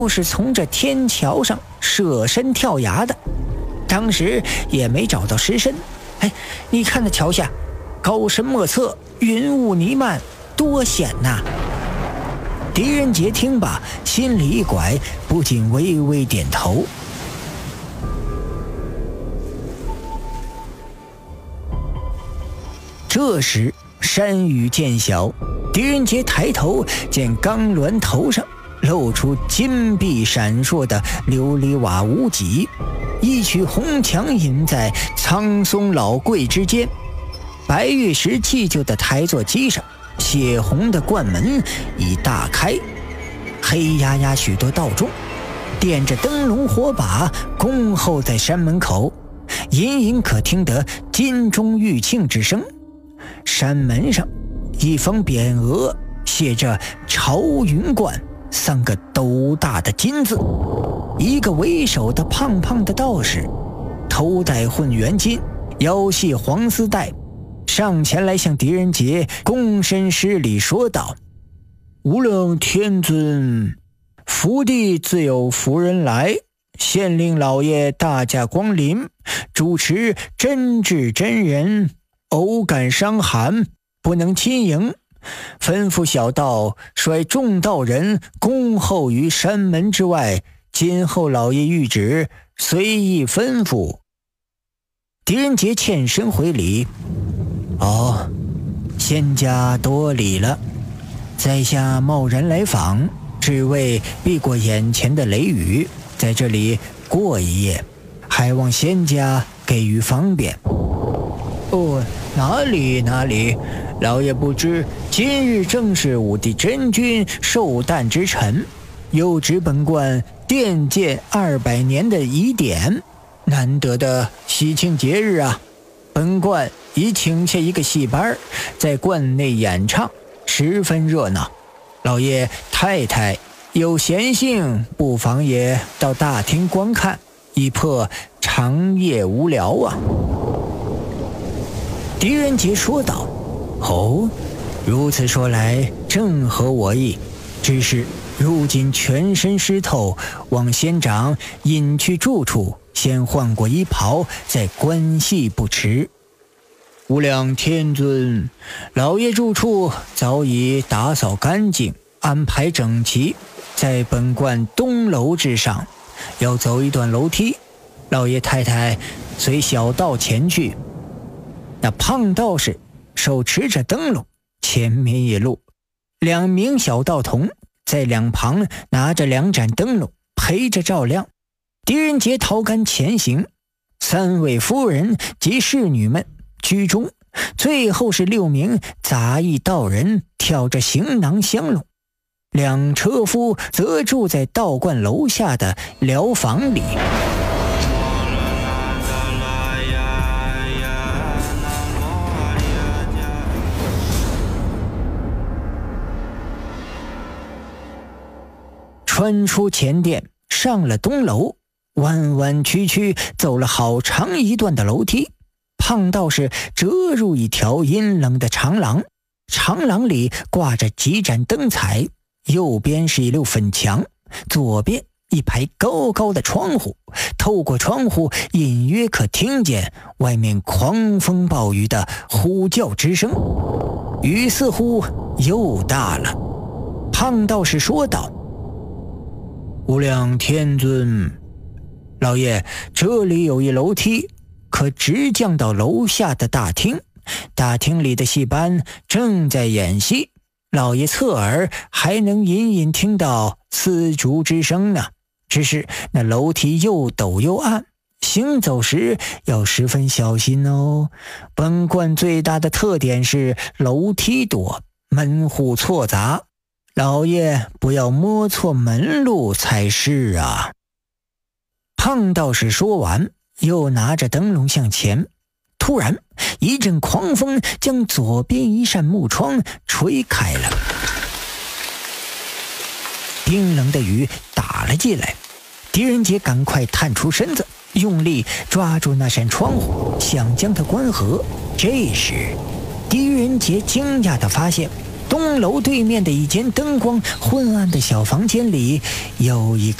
是从这天桥上舍身跳崖的，当时也没找到尸身。哎，你看那桥下高深莫测，云雾弥漫，多险呐！狄仁杰听罢，心里一拐，不禁微微点头。这时山雨渐小，狄仁杰抬头见钢峦头上露出金碧闪烁的琉璃瓦屋脊，一曲红墙隐在苍松老柜之间，白玉石砌就的台座机上，血红的冠门已大开，黑压压许多道众点着灯笼火把恭候在山门口，隐隐可听得金钟玉磬之声。山门上一方匾额写着朝云观3个斗大的金字，一个为首的胖胖的道士，头戴混元巾，腰系黄丝带，上前来向狄仁杰躬身施礼说道：无量天尊，福地自有福人来，县令老爷大驾光临，主持真挚真人偶感伤寒，不能亲迎，吩咐小道率众道人恭候于山门之外，今后老爷谕旨，随意吩咐。狄仁杰欠身回礼：哦，仙家多礼了，在下贸然来访，只为避过眼前的雷雨，在这里过一夜，还望仙家给予方便。哦，哪里，老爷不知，今日正是武帝真君寿诞之辰，又值本观殿建200年的仪典，难得的喜庆节日啊！本观已请下一个戏班，在观内演唱，十分热闹。老爷太太有闲性，不妨也到大厅观看，以破长夜无聊啊！狄仁杰说道：哦，如此说来正合我意，只是如今全身湿透，望仙长隐去住处，先换过衣袍，再观戏不迟。无量天尊，老爷住处早已打扫干净，安排整齐，在本观东楼之上，要走一段楼梯，老爷太太随小道前去。那胖道士手持着灯笼，前面一路，2名小道童在两旁拿着2盏灯笼陪着照亮。狄仁杰逃杆前行，3位夫人及侍女们居中，最后是6名杂役道人挑着行囊香笼，2车夫则住在道观楼下的寮房里。穿出前殿，上了东楼，弯弯曲曲走了好长一段的楼梯，胖道士折入一条阴冷的长廊，长廊里挂着几盏灯彩，右边是一溜粉墙，左边一排高高的窗户，透过窗户隐约可听见外面狂风暴雨的呼叫之声。雨似乎又大了。胖道士说道：无量天尊，老爷，这里有一楼梯，可直降到楼下的大厅，大厅里的戏班正在演戏，老爷侧耳还能隐隐听到丝竹之声呢。只是那楼梯又陡又暗，行走时要十分小心哦。本观最大的特点是楼梯多，门户错杂，老爷不要摸错门路才是啊。胖道士说完，又拿着灯笼向前，突然一阵狂风将左边一扇木窗吹开了，冰冷的雨打了进来。狄仁杰赶快探出身子，用力抓住那扇窗户，想将它关合。这时狄仁杰惊讶地发现， 东楼对面的一间灯光昏暗的小房间里，有一个